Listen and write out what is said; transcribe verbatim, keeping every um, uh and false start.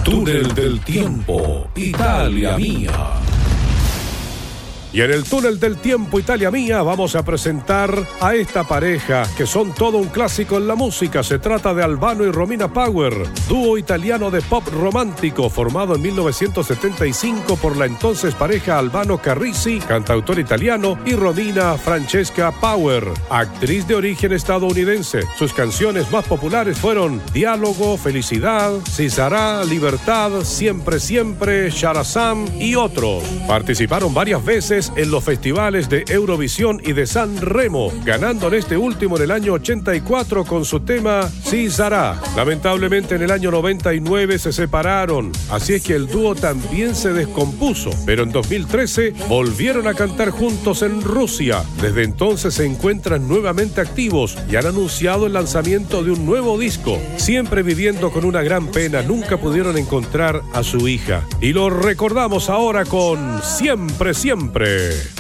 Túnel del Tiempo, Italia Mía. Y en el Túnel del Tiempo, Italia Mía, vamos a presentar a esta pareja que son todo un clásico en la música. Se trata de Albano y Romina Power, dúo italiano de pop romántico formado en mil novecientos setenta y cinco por la entonces pareja Albano Carrisi, cantautor italiano, y Romina Francesca Power, actriz de origen estadounidense. Sus canciones más populares fueron Diálogo, Felicidad, Si Sarà, Libertad, Siempre Siempre, Sharazam y otros. Participaron varias veces en los festivales de Eurovisión y de San Remo, ganando en este último en el año ochenta y cuatro con su tema Si Sarà. Lamentablemente en el año noventa y nueve se separaron, así es que el dúo también se descompuso, pero en dos mil trece volvieron a cantar juntos en Rusia. Desde entonces se encuentran nuevamente activos y han anunciado el lanzamiento de un nuevo disco. Siempre viviendo con una gran pena, nunca pudieron encontrar a su hija. Y lo recordamos ahora con Siempre Siempre.